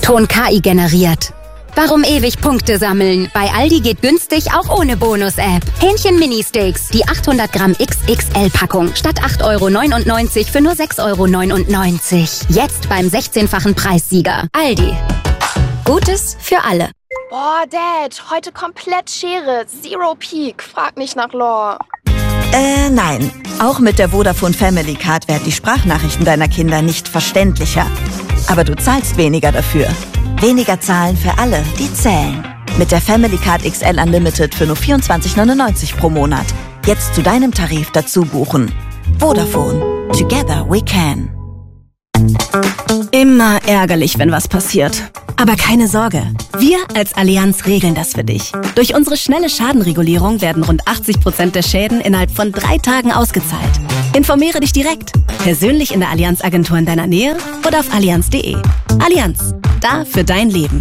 Ton KI generiert. Warum ewig Punkte sammeln? Bei Aldi geht günstig auch ohne Bonus-App. Hähnchen-Mini-Steaks, die 800 Gramm XXL-Packung. Statt 8,99 € für nur 6,99 €. Jetzt beim 16-fachen Preissieger. Aldi. Gutes für alle. Boah, Dad, heute komplett Schere. Zero Peak. Frag nicht nach Lore. Nein. Auch mit der Vodafone Family Card werden die Sprachnachrichten deiner Kinder nicht verständlicher. Aber du zahlst weniger dafür. Weniger zahlen für alle, die zählen. Mit der Family Card XL Unlimited für nur 24,99 € pro Monat. Jetzt zu deinem Tarif dazu buchen. Vodafone. Together we can. Immer ärgerlich, wenn was passiert. Aber keine Sorge, wir als Allianz regeln das für dich. Durch unsere schnelle Schadenregulierung werden rund 80% der Schäden innerhalb von 3 Tagen ausgezahlt. Informiere dich direkt, persönlich in der Allianz-Agentur in deiner Nähe oder auf allianz.de. Allianz, da für dein Leben.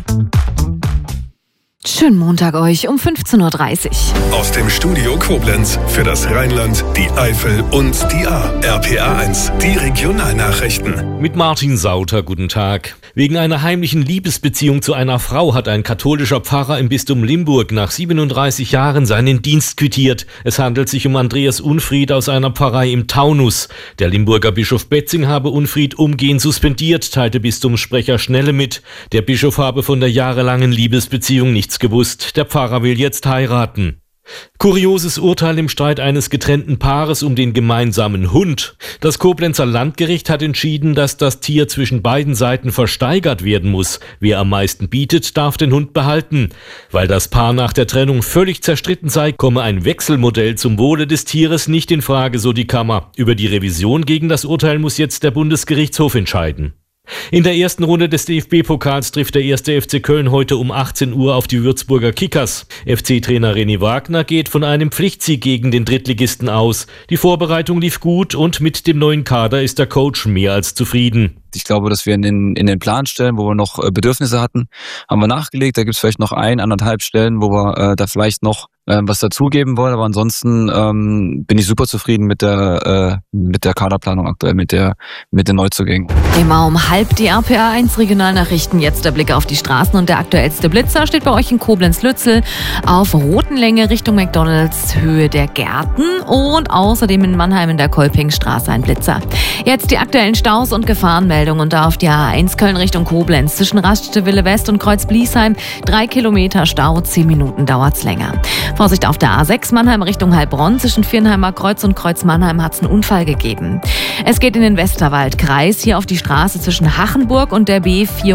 Schönen Montag euch um 15:30 Uhr. Aus dem Studio Koblenz für das Rheinland, die Eifel und die Ahr. RPA 1, die Regionalnachrichten. Mit Martin Sauter, guten Tag. Wegen einer heimlichen Liebesbeziehung zu einer Frau hat ein katholischer Pfarrer im Bistum Limburg nach 37 Jahren seinen Dienst quittiert. Es handelt sich um Andreas Unfried aus einer Pfarrei im Taunus. Der Limburger Bischof Betzing habe Unfried umgehend suspendiert, teilte Bistumssprecher Schnelle mit. Der Bischof habe von der jahrelangen Liebesbeziehung nichts gewusst. Der Pfarrer will jetzt heiraten. Kurioses Urteil im Streit eines getrennten Paares um den gemeinsamen Hund. Das Koblenzer Landgericht hat entschieden, dass das Tier zwischen beiden Seiten versteigert werden muss. Wer am meisten bietet, darf den Hund behalten. Weil das Paar nach der Trennung völlig zerstritten sei, komme ein Wechselmodell zum Wohle des Tieres nicht in Frage, so die Kammer. Über die Revision gegen das Urteil muss jetzt der Bundesgerichtshof entscheiden. In der ersten Runde des DFB-Pokals trifft der 1. FC Köln heute um 18 Uhr auf die Würzburger Kickers. FC-Trainer René Wagner geht von einem Pflichtsieg gegen den Drittligisten aus. Die Vorbereitung lief gut und mit dem neuen Kader ist der Coach mehr als zufrieden. Ich glaube, dass wir in den Plan stellen, wo wir noch Bedürfnisse hatten, haben wir nachgelegt. Da gibt es vielleicht noch 1,5 Stellen, wo wir da vielleicht noch was dazugeben wollen. Aber ansonsten bin ich super zufrieden mit der Kaderplanung aktuell, mit den Neuzugängen. Immer um 12:30 die RPA 1 Regionalnachrichten. Jetzt der Blick auf die Straßen und der aktuellste Blitzer steht bei euch in Koblenz-Lützel auf Rotenlänge Richtung McDonalds, Höhe der Gärten und außerdem in Mannheim in der Kolpingstraße ein Blitzer. Jetzt die aktuellen Staus und Gefahrenmeldungen und da auf die A1 Köln Richtung Koblenz zwischen Raststätte West und Kreuz-Bliesheim 3 Kilometer Stau, 10 Minuten dauert's länger. Vorsicht auf der A6 Mannheim Richtung Heilbronn. Zwischen Viernheimer Kreuz und Kreuz Mannheim hat es einen Unfall gegeben. Es geht in den Westerwaldkreis, hier auf die Straße zwischen Hachenburg und der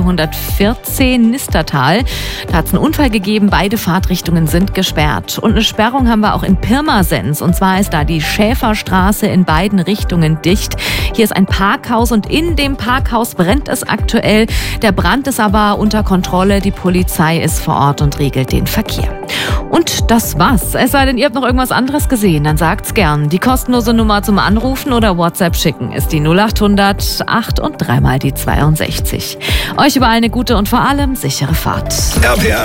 B414 Nistertal. Da hat es einen Unfall gegeben, beide Fahrtrichtungen sind gesperrt. Und eine Sperrung haben wir auch in Pirmasens. Und zwar ist da die Schäferstraße in beiden Richtungen dicht. Hier ist ein Parkhaus und in dem Parkhaus brennt es aktuell. Der Brand ist aber unter Kontrolle. Die Polizei ist vor Ort und regelt den Verkehr. Und das war's. Es sei denn, ihr habt noch irgendwas anderes gesehen, dann sagt's gern. Die kostenlose Nummer zum Anrufen oder WhatsApp schicken ist die 0800 8 und 3 mal die 62. Euch überall eine gute und vor allem sichere Fahrt. RPA